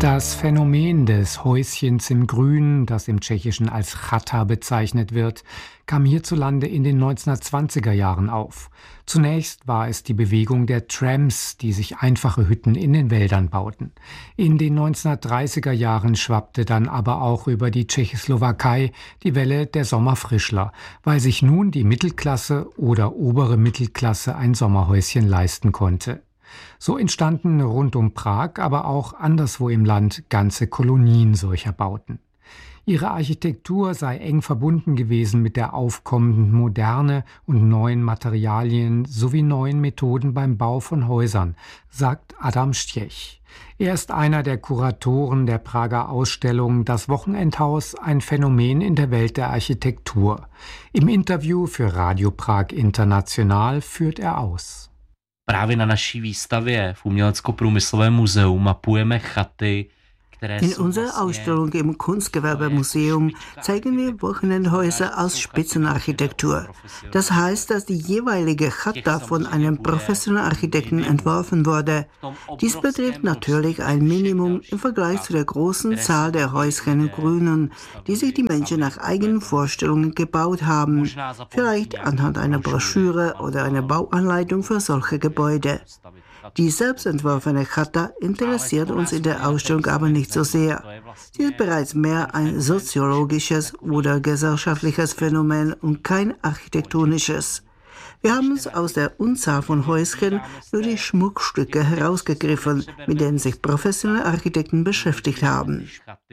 Das Phänomen des Häuschens im Grün, das im Tschechischen als Chata bezeichnet wird, kam hierzulande in den 1920er Jahren auf. Zunächst war es die Bewegung der Trams, die sich einfache Hütten in den Wäldern bauten. In den 1930er Jahren schwappte dann aber auch über die Tschechoslowakei die Welle der Sommerfrischler, weil sich nun die Mittelklasse oder obere Mittelklasse ein Sommerhäuschen leisten konnte. So entstanden rund um Prag, aber auch anderswo im Land ganze Kolonien solcher Bauten. Ihre Architektur sei eng verbunden gewesen mit der aufkommenden Moderne und neuen Materialien sowie neuen Methoden beim Bau von Häusern, sagt Adam Stech. Er ist einer der Kuratoren der Prager Ausstellung Das Wochenendhaus, ein Phänomen in der Welt der Architektur. Im Interview für Radio Prag International führt er aus. Právě na naší výstavě v Umělecko-průmyslovém muzeu mapujeme chaty. In unserer Ausstellung im Kunstgewerbemuseum zeigen wir Wochenendhäuser aus Spitzenarchitektur. Das heißt, dass die jeweilige Chata von einem professionellen Architekten entworfen wurde. Dies betrifft natürlich ein Minimum im Vergleich zu der großen Zahl der Häuschen im Grünen, die sich die Menschen nach eigenen Vorstellungen gebaut haben. Vielleicht anhand einer Broschüre oder einer Bauanleitung für solche Gebäude. Die selbstentworfene Chata interessiert uns in der Ausstellung aber nicht so sehr. Sie ist bereits mehr ein soziologisches oder gesellschaftliches Phänomen und kein architektonisches. Wir haben uns aus der Unzahl von Häuschen nur die Schmuckstücke herausgegriffen, mit denen sich professionelle Architekten beschäftigt haben.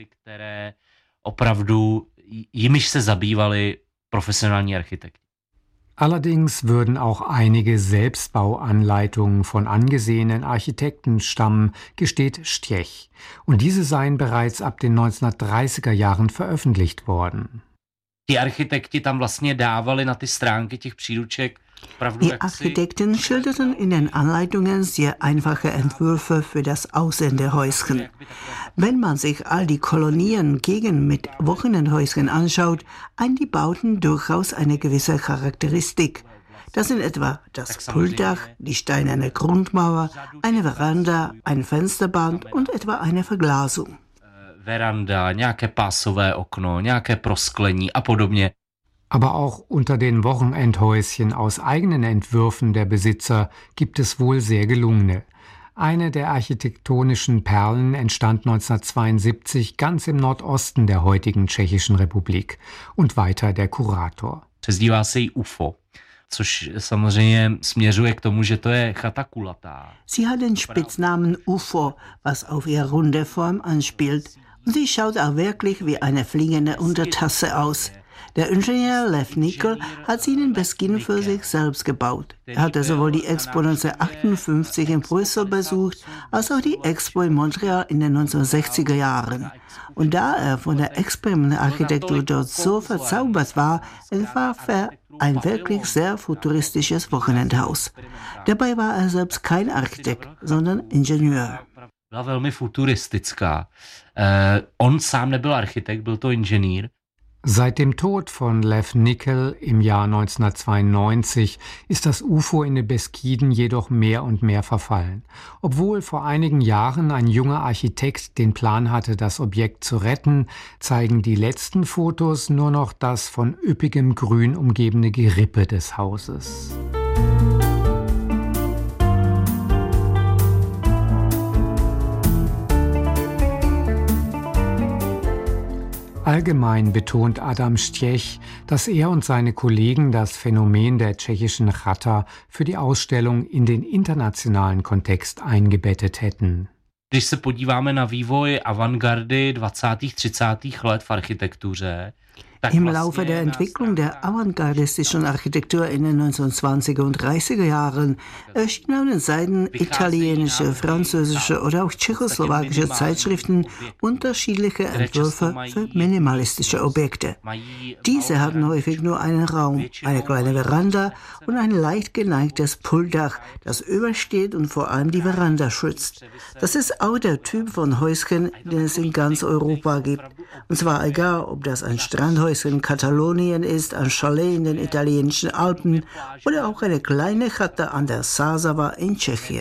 Jimiž se zabývali profesionální architekti. Allerdings würden auch einige Selbstbauanleitungen von angesehenen Architekten stammen, gesteht Stech. Und diese seien bereits ab den 1930er Jahren veröffentlicht worden. Die Architekti tam vlastně dávali na ty stránky těch příruček. Die Architekten schilderten in den Anleitungen sehr einfache Entwürfe für das Aussehen der Häuschen. Wenn man sich all die Kolonien gegen mit Wochenendhäuschen anschaut, eint die Bauten durchaus eine gewisse Charakteristik. Das sind etwa das Pultdach, die steinerne Grundmauer, eine Veranda, ein Fensterband und etwa eine Verglasung. Veranda, nějaké pásové okno, nějaké prosklení a podobně. Aber auch unter den Wochenendhäuschen aus eigenen Entwürfen der Besitzer gibt es wohl sehr gelungene. Eine der architektonischen Perlen entstand 1972 ganz im Nordosten der heutigen Tschechischen Republik. Und weiter der Kurator. Přezdívá se jí UFO, což samozřejmě směřuje k tomu, že to je chata kulatá. Sie hat den Spitznamen UFO, was auf ihre runde Form anspielt. Und sie schaut auch wirklich wie eine fliegende Untertasse aus. Der Ingenieur Lev Nikl hat sie in den Beskiden für sich selbst gebaut. Er hatte sowohl die Expo 1958 in Brüssel besucht, als auch die Expo in Montreal in den 1960er Jahren. Und da er von der Experimentarchitektur dort so verzaubert war, entwarf er ein wirklich sehr futuristisches Wochenendhaus. Dabei war er selbst kein Architekt, sondern Ingenieur. Byla velmi futuristická. On sám nebyl architekt, byl to inženýr. Seit dem Tod von Lev Nikl im Jahr 1992 ist das UFO in den Beskiden jedoch mehr und mehr verfallen. Obwohl vor einigen Jahren ein junger Architekt den Plan hatte, das Objekt zu retten, zeigen die letzten Fotos nur noch das von üppigem Grün umgebene Gerippe des Hauses. Allgemein betont Adam Stech, dass er und seine Kollegen das Phänomen der tschechischen Chata für die Ausstellung in den internationalen Kontext eingebettet hätten. Když se podíváme na vývoj avantgardy 20. 30. let v architektuře, Im Laufe der Entwicklung der avantgardistischen Architektur in den 1920er und 30er Jahren erschienen auf den Seiten italienische, französische oder auch tschechoslowakische Zeitschriften unterschiedliche Entwürfe für minimalistische Objekte. Diese hatten häufig nur einen Raum, eine kleine Veranda und ein leicht geneigtes Pultdach, das übersteht und vor allem die Veranda schützt. Das ist auch der Typ von Häuschen, den es in ganz Europa gibt. Und zwar egal, ob das ein Strandhäuschen in Katalonien ist, ein Chalet in den italienischen Alpen oder auch eine kleine Chata an der Sázava in Tschechien.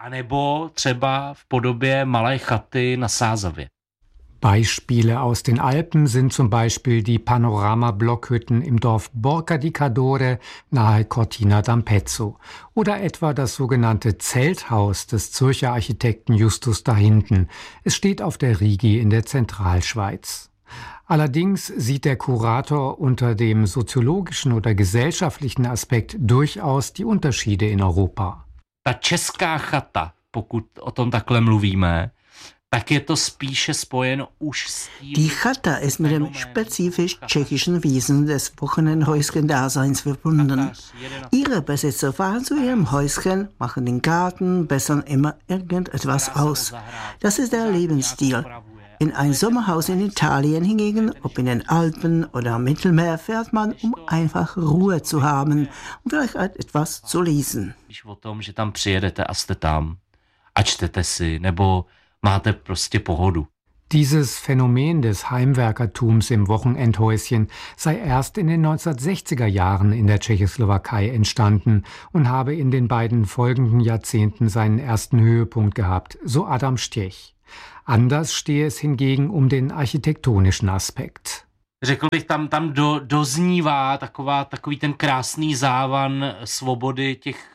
anebo třeba v podobě malé chaty na Sázavě. Beispiele aus den Alpen sind zum Beispiel die Panorama-Blockhütten im Dorf Borca di Cadore nahe Cortina d'Ampezzo oder etwa das sogenannte Zelthaus des Zürcher Architekten Justus Dahinten. Es steht auf der Rigi in der Zentralschweiz. Allerdings sieht der Kurator unter dem soziologischen oder gesellschaftlichen Aspekt durchaus die Unterschiede in Europa. Ta česká chata, pokud o tom takhle mluvíme, tak je to spíše spojeno už s tím. Die Chata ist mit dem spezifisch tschechischen Wesen des Wochenendhäuschen-Daseins verbunden. Ihre Besitzer fahren zu ihrem Häuschen, machen den Garten, bessern immer irgendetwas aus. Das ist der Lebensstil. In ein Sommerhaus in Italien hingegen, ob in den Alpen oder am Mittelmeer, fährt man, um einfach Ruhe zu haben und vielleicht etwas zu lesen. O tom, že tam přijedete a jste tam a čtete si, nebo máte prostě pohodu. Dieses Phänomen des Heimwerkertums im Wochenendhäuschen sei erst in den 1960er Jahren in der Tschechoslowakei entstanden und habe in den beiden folgenden Jahrzehnten seinen ersten Höhepunkt gehabt, so Adam Stech. Anders stehe es hingegen um den architektonischen Aspekt. Řekl bych, tam doznívá takový ten krásný závan svobody těch.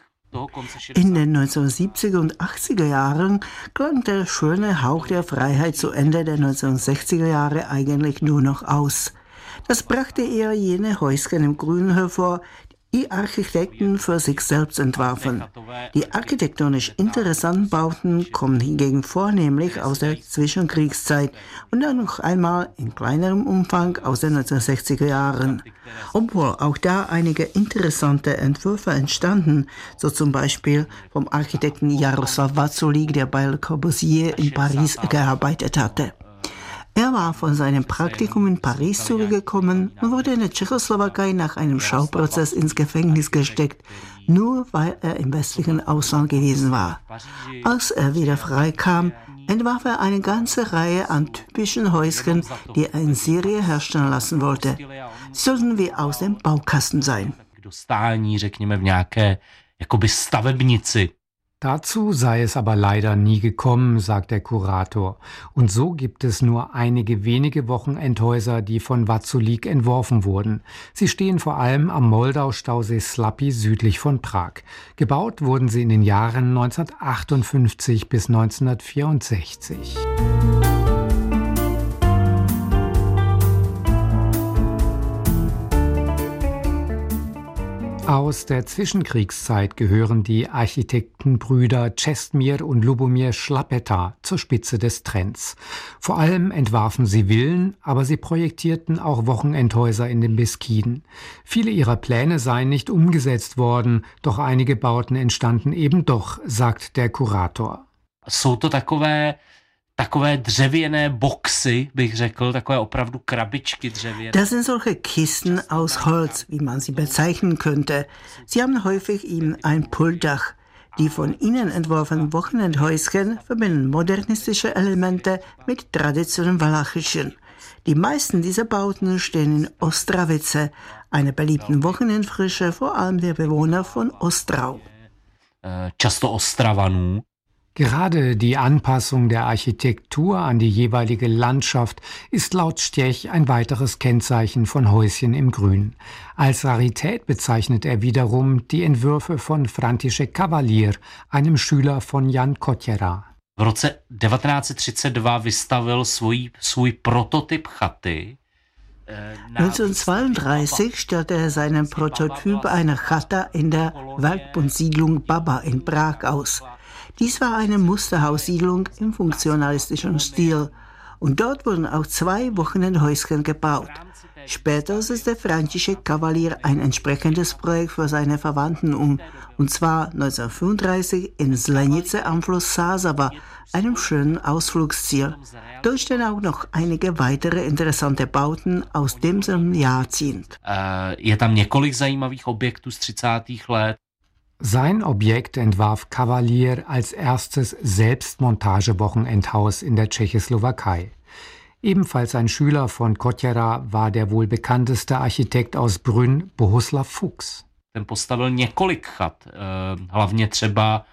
In den 1970er und 80er Jahren klang der schöne Hauch der Freiheit zu Ende der 1960er Jahre eigentlich nur noch aus. Das brachte eher jene Häuschen im Grünen hervor, die Architekten für sich selbst entwarfen. Die architektonisch interessanten Bauten kommen hingegen vornehmlich aus der Zwischenkriegszeit und dann noch einmal in kleinerem Umfang aus den 1960er Jahren. Obwohl auch da einige interessante Entwürfe entstanden, so zum Beispiel vom Architekten Jaroslav Vaculík, der bei Le Corbusier in Paris gearbeitet hatte. Er war von seinem Praktikum in Paris zurückgekommen und wurde in der Tschechoslowakei nach einem Schauprozess ins Gefängnis gesteckt, nur weil er im westlichen Ausland gewesen war. Als er wieder freikam, entwarf er eine ganze Reihe an typischen Häuschen, die er in Serie herstellen lassen wollte. Sollten wie aus dem Baukasten sein. Dazu sei es aber leider nie gekommen, sagt der Kurator. Und so gibt es nur einige wenige Wochenendhäuser, die von Vaculík entworfen wurden. Sie stehen vor allem am Moldau-Stausee Slapy südlich von Prag. Gebaut wurden sie in den Jahren 1958 bis 1964. Aus der Zwischenkriegszeit gehören die Architektenbrüder Čestmír und Lubomír Šlapeta zur Spitze des Trends. Vor allem entwarfen sie Villen, aber sie projektierten auch Wochenendhäuser in den Beskiden. Viele ihrer Pläne seien nicht umgesetzt worden, doch einige Bauten entstanden eben doch, sagt der Kurator. Jsou to takové dřevěné boxy, bych řekl, takové opravdu krabičky dřevěné. Das sind solche Kisten aus Holz, wie man sie bezeichnen könnte. Sie haben häufig eben ein Pultdach. Die von ihnen entworfenen Wochenendhäuschen verbinden modernistische Elemente mit traditionellen walachischen. Die meisten dieser Bauten stehen in Ostravice, einer beliebten Wochenendfrische, vor allem der Bewohner von Ostrau. Často Ostravanů. Gerade die Anpassung der Architektur an die jeweilige Landschaft ist laut Stech ein weiteres Kennzeichen von Häuschen im Grün. Als Rarität bezeichnet er wiederum die Entwürfe von František Cavalier, einem Schüler von Jan Kotěra. V roce 1932 vystavil svůj prototyp chaty. 1932 stellte er seinen Prototyp einer Chata in der Werkbundsiedlung Baba in Prag aus. Dies war eine Musterhaussiedlung im funktionalistischen Stil und dort wurden auch 2 Wochenendhäuschen gebaut. Später setzte František Cavalier ein entsprechendes Projekt für seine Verwandten um, und zwar 1935 in Zlenice am Fluss Sázava, einem schönen Ausflugsziel. Dort stehen auch noch einige weitere interessante Bauten aus diesem Jahrzehnt. Je tam několik zajímavých objektů z 30. let. Sein Objekt entwarf Cavalier als erstes Selbstmontagewochenendhaus in der Tschechoslowakei. Ebenfalls ein Schüler von Kotěra war der wohl bekannteste Architekt aus Brünn, Bohuslav Fuchs. Ten postavil několik chat, hlavně třeba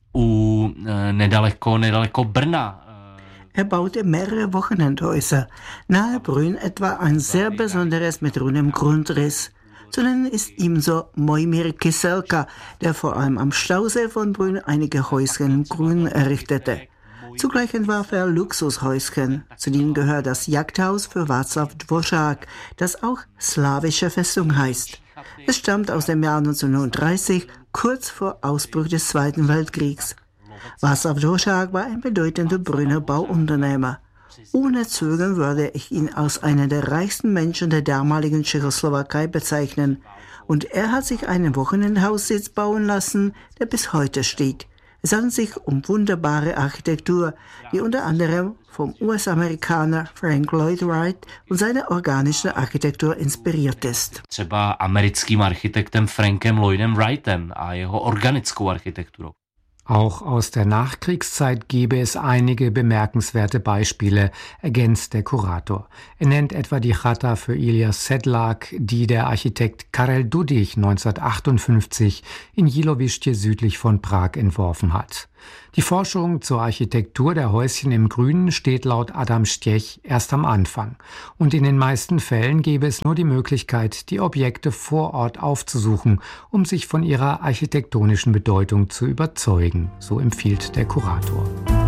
nedaleko Brna. Er baute mehrere Wochenendhäuser, nahe Brünn etwa ein sehr besonderes mit rundem Grundriss. Zu nennen ist ebenso Mojmir Kyselka, der vor allem am Stausee von Brünn einige Häuschen im Grün errichtete. Zugleich entwarf er Luxushäuschen. Zu denen gehört das Jagdhaus für Václav Dvořák, das auch slawische Festung heißt. Es stammt aus dem Jahr 1930, kurz vor Ausbruch des Zweiten Weltkriegs. Václav Dvořák war ein bedeutender Brünner Bauunternehmer. Ohne Zögern würde ich ihn als einen der reichsten Menschen der damaligen Tschechoslowakei bezeichnen. Und er hat sich einen Wochenendhaussitz bauen lassen, der bis heute steht. Es handelt sich um wunderbare Architektur, die unter anderem vom US-Amerikaner Frank Lloyd Wright und seiner organischen Architektur inspiriert ist. Třeba americkým architektem Frankem Lloydem Wrightem a jeho organickou architekturou. Auch aus der Nachkriegszeit gebe es einige bemerkenswerte Beispiele, ergänzt der Kurator. Er nennt etwa die Chata für Ilja Sedlak, die der Architekt Karel Dudik 1958 in Jíloviště südlich von Prag entworfen hat. Die Forschung zur Architektur der Häuschen im Grünen steht laut Adam Stech erst am Anfang. Und in den meisten Fällen gäbe es nur die Möglichkeit, die Objekte vor Ort aufzusuchen, um sich von ihrer architektonischen Bedeutung zu überzeugen, so empfiehlt der Kurator.